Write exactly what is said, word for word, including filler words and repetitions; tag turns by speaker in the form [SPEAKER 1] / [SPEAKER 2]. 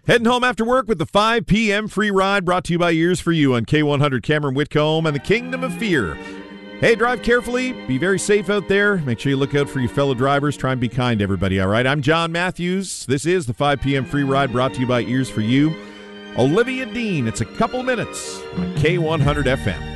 [SPEAKER 1] Heading home after work with the five p.m. free ride brought to you by Ears for You on K one hundred Cameron Whitcomb and the Kingdom of Fear. Hey, drive carefully. Be very safe out there. Make sure you look out for your fellow drivers. Try and be kind to everybody, all right? I'm John Matthews. This is the five p.m. free ride brought to you by Ears for You. Olivia Dean, it's a couple minutes on K one hundred F M.